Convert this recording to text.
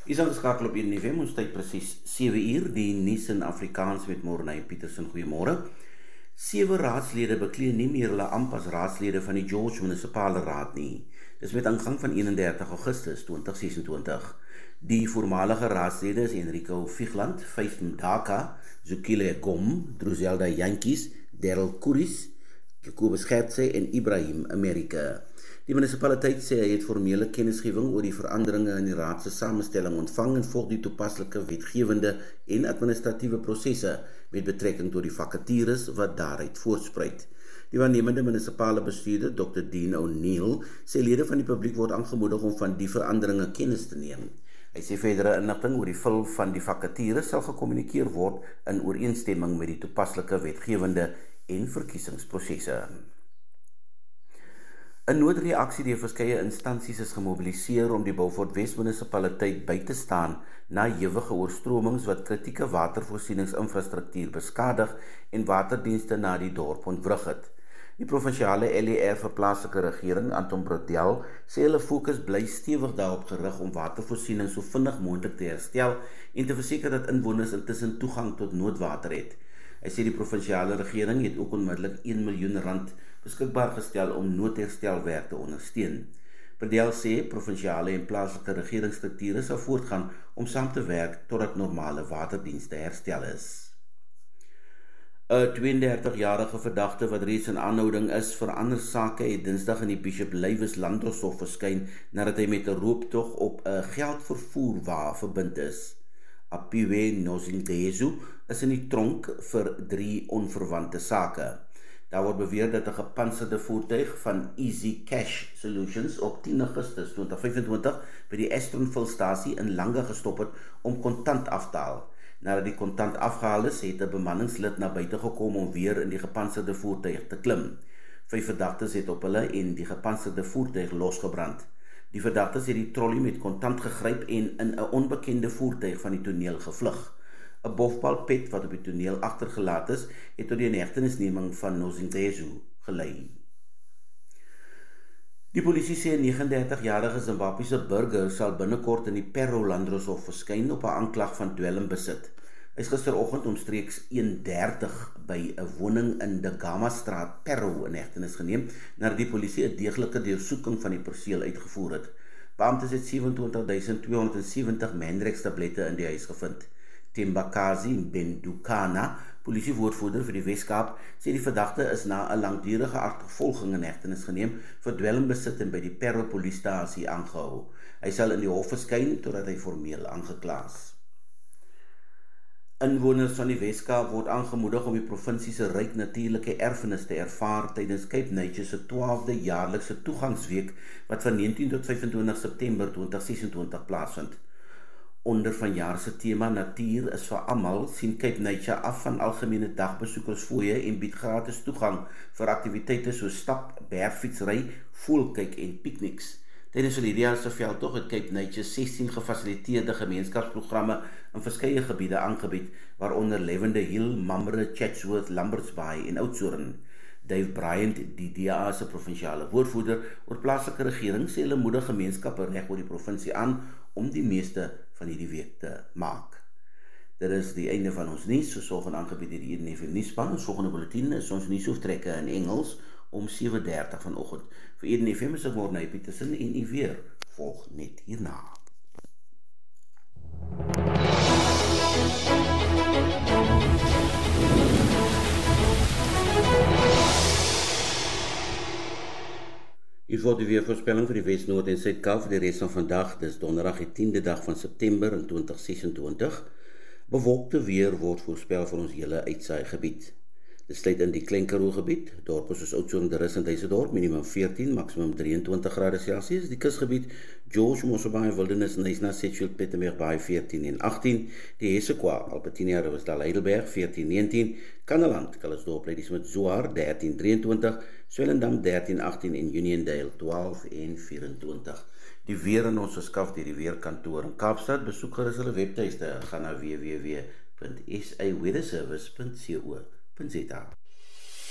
Is aangeskakel op 1 FM, ons tyd presies 7 uur, die nuus in Afrikaans met Morney Petersen, goeiemôre. 7 raadslede beklee nie meer hulle amp as raadslede van die George Munisipale Raad nie. Dis met aangang van 31 Augustus 2026. Die voormalige raadslede is Enrico Vigland, Faith Mdaka, Zukile Gom, Druzelda Jantjies, Daryl Kuris, Jacobus Gertse en Ibrahim Amerika. Die munisipaliteit sê hy het formele kennisgewing oor die veranderinge in die raad se samestelling ontvang en volg die toepaslike wetgewende en administratiewe prosesse met betrekking tot die vakatures wat daaruit voortspruit. Die waarnemende munisipale bestuurder, Dr. Dean O'Neill, sê lede van die publiek word aangemoedig om van die veranderinge kennis te neem. Hy sê verdere inligting oor die vul van die vakatures sal gekommunikeer word in ooreenstemming met die toepaslike wetgewende en verkiesingsprosesse. 'n noodreaksie deur verskeie instansies is gemobiliseer om die Beaufort Wes munisipaliteit by te staan na ewige oorstromings wat kritieke watervoorsieningsinfrastruktuur beskadig en waterdienste na die dorp ontwrig het. Die provinsiale LER vir plaaslike regering, Anton Brodel, sê hulle fokus bly stewig daarop gerig om watervoorsiening so vinnig moontlik te herstel en te verseker dat inwoners intussen toegang tot noodwater het. Hy sê die provinsiale regering het ook onmiddellik R1 miljoen beskikbaar gestel om noodherstelwerk te ondersteun. Brodel sê provinsiale en plaaslike regeringsstrukture sal voortgaan om saam te werk totdat normale waterdienste herstel is. 'n 32-jarige verdagte wat reeds in aanhouding is vir ander sake het Dinsdag in die Bishop Lywes Landdroshof verskyn nadat hy met 'n rooptog op 'n geldvervoerwa verbind is. Apiwe Nozindezu is in die tronk vir 3 onverwante sake. Daar word beweer dat 'n gepantserde voertuig van Easy Cash Solutions op 10 Augustus 2025 by die Estronville-stasie in Langa gestop het om kontant af te haal. Nadat die kontant afgehaal is, het 'n bemanningslid na buite gekom om weer in die gepantserde voertuig te klim. 5 verdagtes het op hulle en die gepantserde voertuig losgebrand. Die verdagtes het die trolley met kontant gegryp en in 'n onbekende voertuig van die toneel gevlug. 'n Bofbalpet wat op die toneel agtergelaat is, het tot die inhegtenisneming van Nozindezu gelei. Die polisie sê 'n 39-jarige Zimbabwese burger sal binnekort in die Parow Landdroshof verskyn op 'n aanklag van dwelmbesit. Hy is gisteroggend omstreeks 1:30 by 'n woning in die Gama-straat Parow in hegtenis geneem nadat die polisie 'n deeglike deursoeking van die perseel uitgevoer het. Beamptes het 27.270 Mandrex-tablette in die huis gevind. Tembakazi Bendukana, polisiewoordvoerder vir die Weskaap, sê die verdagte is na 'n langdurige agtervolging in hegtenis geneem vir dwelmbesit en by die Parow polisiestasie aangehou. Hy sal in die hof verskyn totdat hy formeel aangekla is. Inwoners van die Weskaap word aangemoedig om die provinsie se ryk natuurlike erfenis te ervaar tydens Cape Nature se 12de jaarlikse toegangsweek wat van 19 tot 25 September 2026 plaasvind. Onder vanjaar se tema Natuur is vir almal sien Cape Nature af van algemene dagbesoekersfooie en bied gratis toegang vir aktiwiteite soos stap, bergfietsry, voelkyk en pikniks. Tydens die jaar se veldtog het Cape Nature 16 gefasiliteerde gemeenskapsprogramme in verskeie gebiede aangebied, waaronder Lavender Hill, Mamre, Chatsworth, Lamberts Bay en Oudtshoorn. Dave Bryant, die DA se provinsiale woordvoerder oor plaaslike regering, sê hulle moedig gemeenskappe reg oor die provinsie aan om die meeste van hierdie week te maak. Dit is die einde van ons nuus, soos aangebied deur die 1 FM nuusspan. Ons volgende bulletin is ons nuusoortrekke in Engels om 7:30 vanoggend. Vir 1 FM is ek Morney Petersen en u weer volg net hierna. Hier volg die weervoorspelling vir die Wes, Noord en Suid-Kaap vir die res van vandag. Dis donderdag die 10de dag van September in 2026. Bewolkte weer word voorspel vir ons hele uitsaai gebied. Dit sluit in die Klein Karoo gebied, dorpe soos Oudtshoorn, Rus en Duisendorp, minimum 14, maksimum 23 grade Celsius. Die kusgebied, George, Mosselbaai, Wildernis, Knysna, Sedgefield, Pietermaritzburg, Baai 14 en 18. Die Hessequa, Albertina, Riviersdal, Heidelberg 14, 19. Kannaland, Calitzdorp, Ladysmith, Zoar 13, 23. Swellendam 13, 18 en Uniondale 12 en 24. Die weer in ons verskaf deur die weerkantoor in Kaapstad. Besoek gerus hulle webtuiste, gaan na www.saweatherservice.co.za.